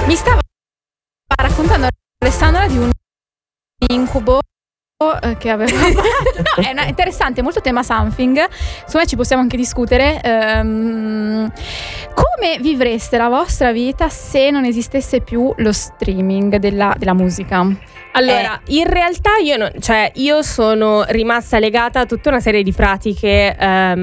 Mi stava raccontando Alessandra di un incubo che aveva fatto. No, è interessante, molto tema something. Secondo me ci possiamo anche discutere. Come vivreste la vostra vita se non esistesse più lo streaming della musica? Allora, in realtà io sono rimasta legata a tutta una serie di pratiche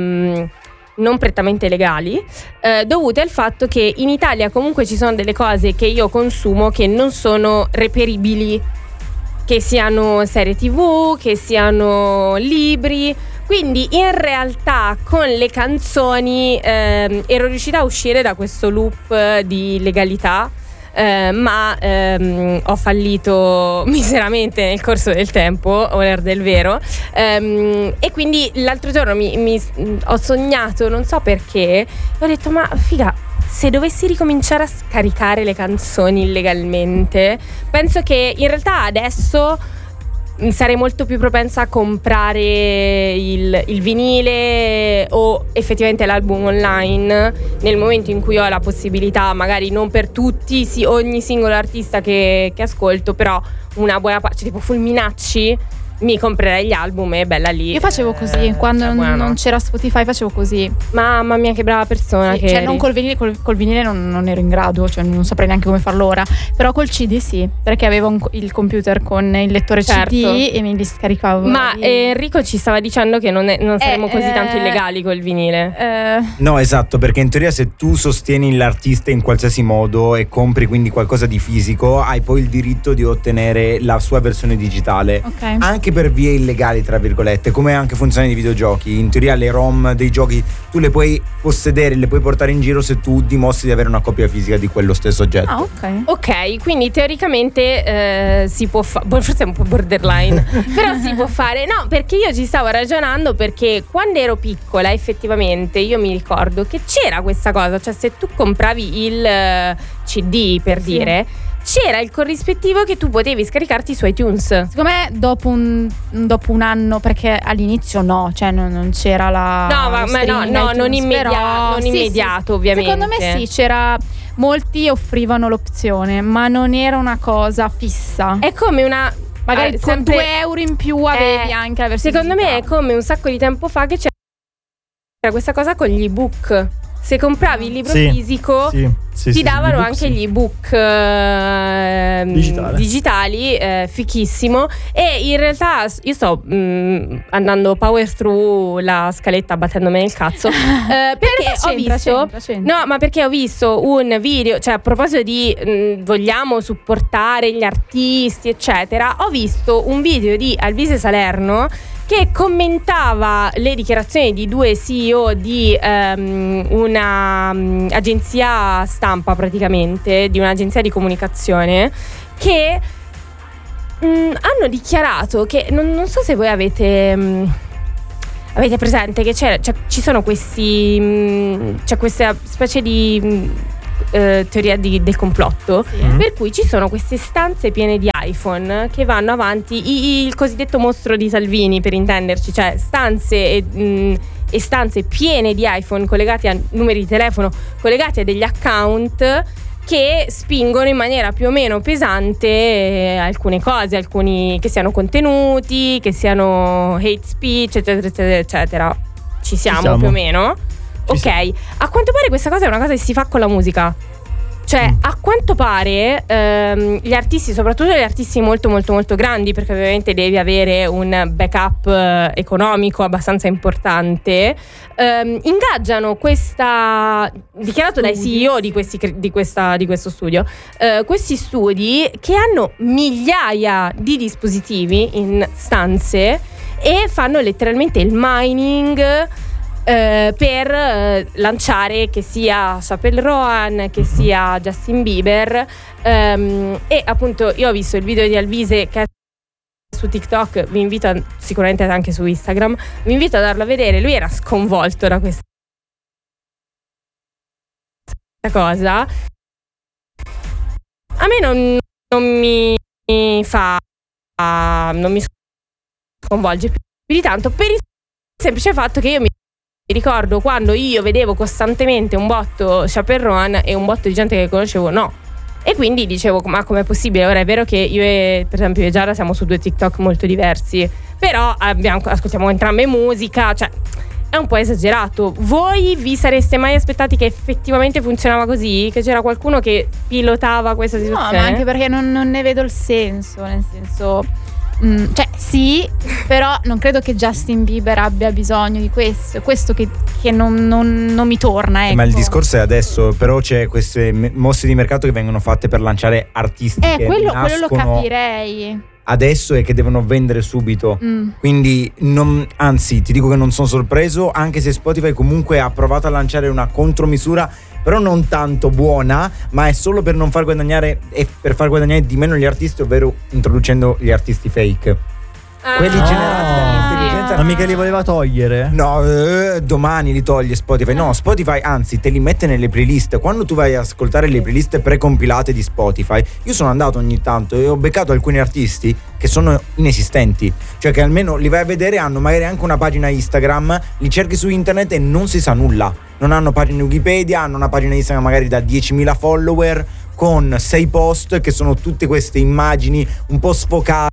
non prettamente legali, dovute al fatto che in Italia comunque ci sono delle cose che io consumo che non sono reperibili, che siano serie TV, che siano libri. Quindi in realtà con le canzoni ero riuscita a uscire da questo loop di legalità, ma ho fallito miseramente nel corso del tempo, onor del vero, e quindi l'altro giorno ho sognato, non so perché, ho detto ma figa, se dovessi ricominciare a scaricare le canzoni illegalmente, penso che in realtà adesso sarei molto più propensa a comprare il vinile o effettivamente l'album online nel momento in cui ho la possibilità, magari non per tutti, ogni singolo artista che ascolto, però una buona parte, tipo Fulminacci, mi comprerei gli album e bella lì. Io facevo così, quando non c'era Spotify facevo così. Mamma mia che brava persona, sì, che non col vinile, col vinile non ero in grado, cioè non saprei neanche come farlo ora. Però col CD sì, perché avevo il computer con il lettore CD e me li scaricavo. Ma Enrico ci stava dicendo che non saremo così tanto illegali col vinile. No, esatto, perché in teoria se tu sostieni l'artista in qualsiasi modo e compri quindi qualcosa di fisico, hai poi il diritto di ottenere la sua versione digitale, anche per vie illegali tra virgolette, come anche funziona nei videogiochi. In teoria le ROM dei giochi tu le puoi possedere, le puoi portare in giro se tu dimostri di avere una copia fisica di quello stesso oggetto. Ok, quindi teoricamente si può fare, forse è un po' borderline però si può fare. No, perché io ci stavo ragionando, perché quando ero piccola effettivamente io mi ricordo che c'era questa cosa, cioè se tu compravi il CD per dire, c'era il corrispettivo che tu potevi scaricarti su iTunes. Secondo me dopo un anno, perché all'inizio non c'era non immediato ovviamente. Secondo me sì, c'era, molti offrivano l'opzione, ma non era una cosa fissa. È come una, magari con 2 euro in più avevi anche la versione secondo me è come un sacco di tempo fa che c'era questa cosa con gli ebook. Se compravi il libro fisico ti davano anche gli ebook digitali, fichissimo. E in realtà io sto andando power through la scaletta battendomi nel cazzo perché perché ho visto un video, cioè a proposito di vogliamo supportare gli artisti eccetera, ho visto un video di Alvise Salerno che commentava le dichiarazioni di 2 CEO di una agenzia stampa, praticamente di un'agenzia di comunicazione, che hanno dichiarato che non so se voi avete presente che ci sono questi c'è questa specie di teoria del complotto, per cui ci sono queste stanze piene di iPhone che vanno avanti, il cosiddetto mostro di Salvini, per intenderci, cioè stanze e stanze piene di iPhone collegati a numeri di telefono, collegati a degli account che spingono in maniera più o meno pesante alcune cose, alcuni che siano contenuti, che siano hate speech, eccetera eccetera eccetera. Ci siamo più o meno? Ok, a quanto pare questa cosa è una cosa che si fa con la musica. Cioè, a quanto pare gli artisti, soprattutto gli artisti molto molto molto grandi, perché ovviamente devi avere un backup economico abbastanza importante, ingaggiano questa, dichiarato dai CEO di questo studio, questi studi che hanno migliaia di dispositivi in stanze e fanno letteralmente il mining per lanciare, che sia Chappelle Roan, che sia Justin Bieber, e appunto io ho visto il video di Alvise che è su TikTok, vi invito sicuramente anche su Instagram, vi invito a darlo a vedere. Lui era sconvolto da questa cosa. A me non mi sconvolge più di tanto, per il semplice fatto che io mi ricordo quando io vedevo costantemente un botto Chappelle Roan e un botto di gente che conoscevo E quindi dicevo, ma com'è possibile? Ora è vero che io e per esempio io e Giada siamo su 2 TikTok molto diversi, però ascoltiamo entrambe musica, cioè è un po' esagerato. Voi vi sareste mai aspettati che effettivamente funzionava così? Che c'era qualcuno che pilotava questa situazione? No, ma anche perché non ne vedo il senso, nel senso... cioè sì, però non credo che Justin Bieber abbia bisogno di questo. È questo che non mi torna, ecco. Ma il discorso è adesso, però c'è queste mosse di mercato che vengono fatte per lanciare artisti che quello lo capirei adesso e che devono vendere subito. Quindi anzi ti dico che non sono sorpreso, anche se Spotify comunque ha provato a lanciare una contromisura, però non tanto buona, ma è solo per non far guadagnare e per far guadagnare di meno gli artisti, ovvero introducendo gli artisti fake. Quelli generati dall'intelligenza. Ma mica li voleva togliere? No, domani li toglie Spotify. No, Spotify anzi te li mette nelle playlist. Quando tu vai a ascoltare le playlist precompilate di Spotify, io sono andato ogni tanto e ho beccato alcuni artisti che sono inesistenti. Cioè che almeno li vai a vedere, hanno magari anche una pagina Instagram, li cerchi su internet e non si sa nulla. Non hanno pagina Wikipedia, hanno una pagina Instagram magari da 10.000 follower con 6 post che sono tutte queste immagini un po' sfocate,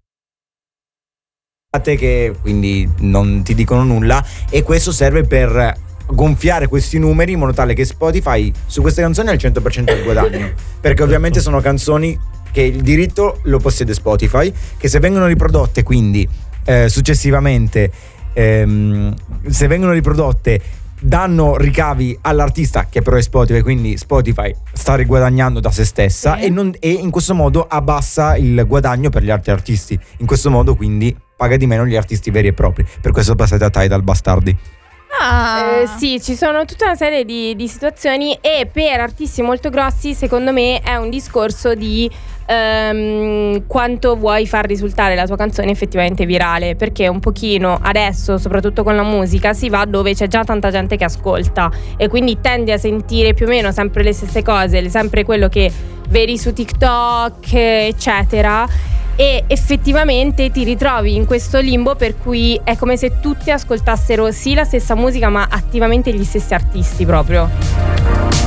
che quindi non ti dicono nulla, e questo serve per gonfiare questi numeri in modo tale che Spotify su queste canzoni ha il 100% del guadagno, perché ovviamente sono canzoni che il diritto lo possiede Spotify, che se vengono riprodotte quindi successivamente se vengono riprodotte danno ricavi all'artista, che però è Spotify, quindi Spotify sta riguadagnando da se stessa, e in questo modo abbassa il guadagno per gli altri artisti. In questo modo quindi paga di meno gli artisti veri e propri. Per questo passate a Tidal, bastardi. Sì, ci sono tutta una serie di situazioni, e per artisti molto grossi secondo me è un discorso di quanto vuoi far risultare la tua canzone effettivamente virale, perché un pochino adesso, soprattutto con la musica, si va dove c'è già tanta gente che ascolta, e quindi tendi a sentire più o meno sempre le stesse cose, sempre quello che vedi su TikTok eccetera, e effettivamente ti ritrovi in questo limbo per cui è come se tutti ascoltassero sì la stessa musica ma attivamente gli stessi artisti proprio.